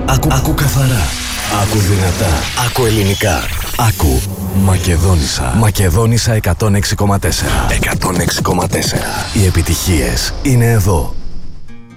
Άκου καθαρά. Άκου δυνατά. Άκου ελληνικά. Άκου Μακεδόνισσα. Μακεδόνισσα 106,4. 106,4. Οι επιτυχίες είναι εδώ.